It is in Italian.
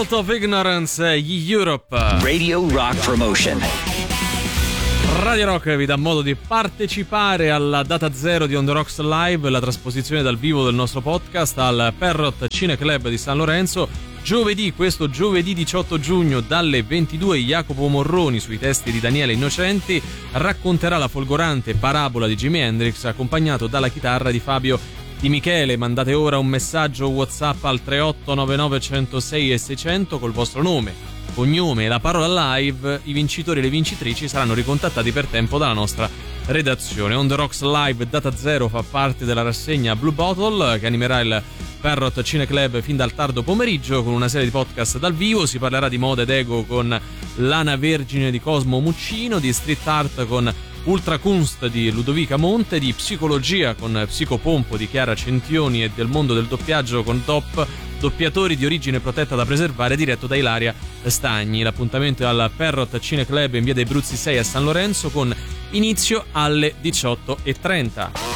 Cult of Ignorance, gli Europe. Radio Rock Promotion. Radio Rock vi dà modo di partecipare alla data zero di On The Rocks Live, la trasposizione dal vivo del nostro podcast al Parrot Cineclub di San Lorenzo. Questo giovedì 18 giugno dalle 22 Jacopo Morroni, sui testi di Daniele Innocenti, racconterà la folgorante parabola di Jimi Hendrix accompagnato dalla chitarra di Fabio Di Michele. Mandate ora un messaggio WhatsApp al 3899 106 e 600 col vostro nome, cognome e la parola live. I vincitori e le vincitrici saranno ricontattati per tempo dalla nostra redazione. On The Rocks Live data zero fa parte della rassegna Blue Bottle che animerà il Parrot Cineclub fin dal tardo pomeriggio con una serie di podcast dal vivo. Si parlerà di moda ed ego con L'Ana Vergine di Cosmo Muccino, di street art con Ultra Kunst di Ludovica Monte, di psicologia con Psicopompo di Chiara Centioni e del mondo del doppiaggio con Top, doppiatori di origine protetta da preservare, diretto da Ilaria Stagni. L'appuntamento è al Parrot Cineclub in via dei Bruzzi 6 a San Lorenzo con inizio alle 18:30.